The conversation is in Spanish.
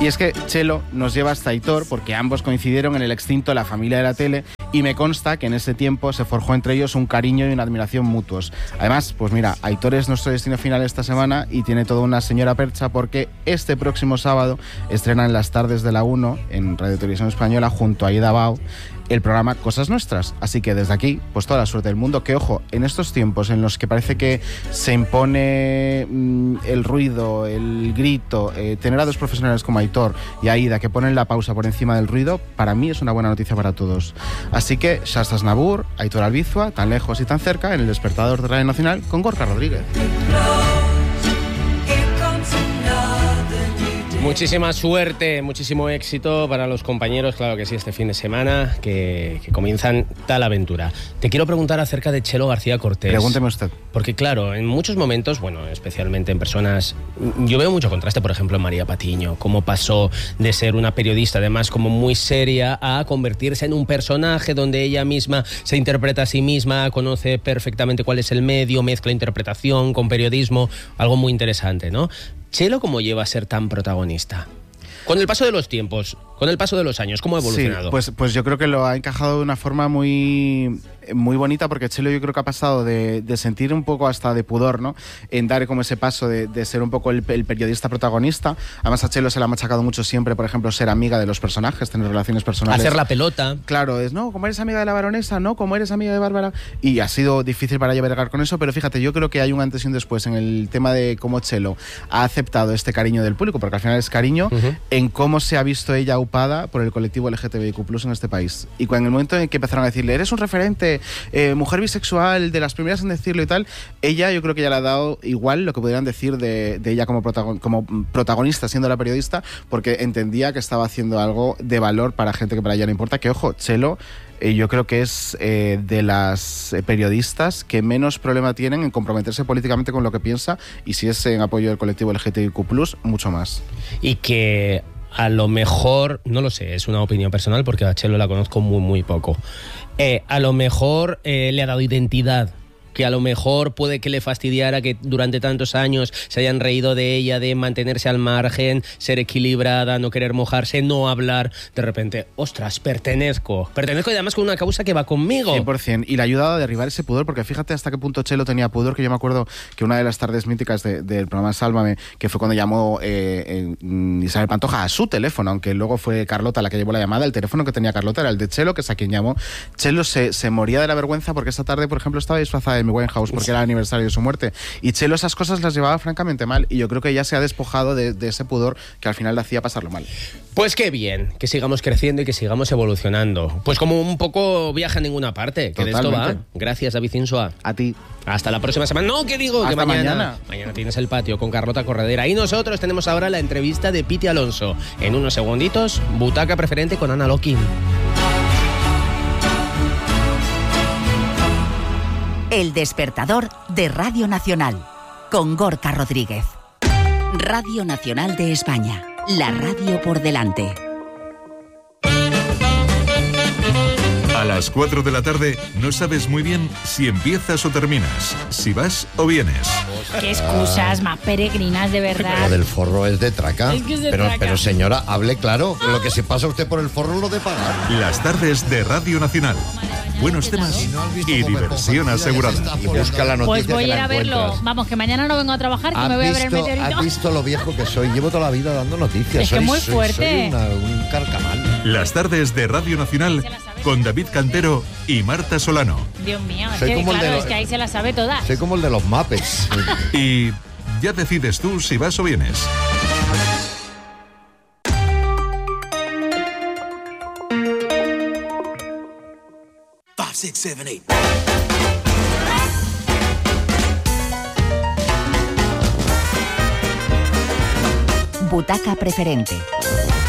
Y es que Chelo nos lleva hasta Aitor porque ambos coincidieron en el extinto La Familia de la Tele y me consta que en ese tiempo se forjó entre ellos un cariño y una admiración mutuos. Además, pues mira, Aitor es nuestro destino final esta semana y tiene toda una señora percha porque este próximo sábado estrena en las tardes de la 1 en Radio Televisión Española junto a Aida Bao el programa Cosas Nuestras. Así que desde aquí, pues toda la suerte del mundo. Que ojo, en estos tiempos en los que parece que se impone el ruido, el grito, tener a dos profesionales como Aitor y Aida que ponen la pausa por encima del ruido, para mí es una buena noticia para todos. Así que Shasta Aznavour, Aitor Albizua, tan lejos y tan cerca, en el despertador de Radio Nacional con Gorka Rodríguez. Muchísima suerte, muchísimo éxito para los compañeros, claro que sí, este fin de semana, que comienzan tal aventura. Te quiero preguntar acerca de Chelo García Cortés. Pregúnteme usted. Porque claro, en muchos momentos, bueno, especialmente en personas, yo veo mucho contraste, por ejemplo, en María Patiño, cómo pasó de ser una periodista, además como muy seria, a convertirse en un personaje donde ella misma se interpreta a sí misma, conoce perfectamente cuál es el medio, mezcla interpretación con periodismo, algo muy interesante, ¿no? Chelo, ¿cómo lleva a ser tan protagonista? Con el paso de los tiempos, con el paso de los años, ¿cómo ha evolucionado? Sí, pues yo creo que lo ha encajado de una forma muy bonita, porque Chelo yo creo que ha pasado de sentir un poco hasta de pudor, ¿no?, en dar como ese paso de ser un poco el periodista protagonista. Además a Chelo se le ha machacado mucho siempre, por ejemplo, ser amiga de los personajes, tener relaciones personales. Hacer la pelota. Claro, es, no, como eres amiga de la baronesa, no, como eres amiga de Bárbara. Y ha sido difícil para ella bregar con eso, pero fíjate, yo creo que hay un antes y un después en el tema de cómo Chelo ha aceptado este cariño del público, porque al final es cariño, en cómo se ha visto ella aupada por el colectivo LGTBIQ+ en este país. Y en el momento en que empezaron a decirle, eres un referente, mujer bisexual, de las primeras en decirlo y tal, ella, yo creo que ya le ha dado igual lo que pudieran decir de ella como protagonista, siendo la periodista, porque entendía que estaba haciendo algo de valor para gente que para ella no importa. Que ojo, Chelo, yo creo que es de las periodistas que menos problema tienen en comprometerse políticamente con lo que piensa, y si es en apoyo del colectivo LGTBIQ+, mucho más. Y que a lo mejor, no lo sé, es una opinión personal porque a Chelo la conozco muy, muy poco. A lo mejor le ha dado identidad, que a lo mejor puede que le fastidiara que durante tantos años se hayan reído de ella, de mantenerse al margen, ser equilibrada, no querer mojarse, no hablar. De repente, ostras, pertenezco y además con una causa que va conmigo. 100%, y le ha ayudado a derribar ese pudor, porque fíjate hasta qué punto Chelo tenía pudor, que yo me acuerdo que una de las tardes míticas del programa Sálvame, que fue cuando llamó Isabel Pantoja a su teléfono, aunque luego fue Carlota la que llevó la llamada, el teléfono que tenía Carlota era el de Chelo, que es a quien llamó. Chelo se moría de la vergüenza porque esta tarde, por ejemplo, estaba disfrazada de Amy Winehouse porque era el aniversario de su muerte, y Chelo esas cosas las llevaba francamente mal, y yo creo que ya se ha despojado de ese pudor que al final le hacía pasarlo mal. Pues qué bien, que sigamos creciendo y que sigamos evolucionando. Pues como un poco viaja a ninguna parte, que Totalmente. de esto va. Gracias, David Insua. A ti. Hasta la próxima semana. No, ¿qué digo? Hasta que mañana. Mañana tienes el patio con Carlota Corredera. Y nosotros tenemos ahora la entrevista de Piti Alonso. En unos segunditos, butaca preferente con Ana Lokin. El despertador de Radio Nacional, con Gorka Rodríguez. Radio Nacional de España, la radio por delante. A las 4 de la tarde no sabes muy bien si empiezas o terminas, si vas o vienes. Qué excusas más peregrinas, de verdad. Lo del forro es de traca. Es que es de pero, traca. pero señora, hable claro. Lo que se pasa usted por el forro lo de pagar. Las tardes de Radio Nacional. Buenos temas y diversión asegurada. Y busca la noticia. Pues voy que a ir la a verlo. encuentras. Vamos, que mañana no vengo a trabajar, que me voy a ver el meteorito. ¿Has visto lo viejo que soy? Llevo toda la vida dando noticias. Es que muy fuerte. Soy un carcamal. Las tardes de Radio Nacional con David Cantero y Marta Solano. Dios mío, es Soy que, como el claro, de es que ahí se las sabe todas. Soy como el de los Muppets. Y ya decides tú si vas o vienes. Butaca preferente,